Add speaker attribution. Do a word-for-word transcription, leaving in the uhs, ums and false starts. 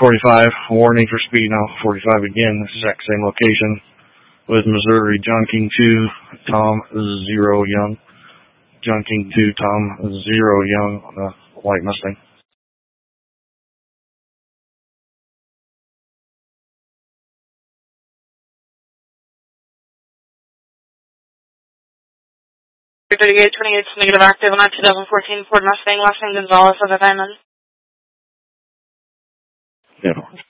Speaker 1: forty-five, warning for speed now, forty-five again, exact same location, with Missouri, John King two, Tom zero Young, John King two, Tom zero Young, on the white Mustang.
Speaker 2: thirty-eight twenty-eight, negative active on that two thousand fourteen Ford Mustang, last name Gonzalez of the Diamond.
Speaker 1: Yeah.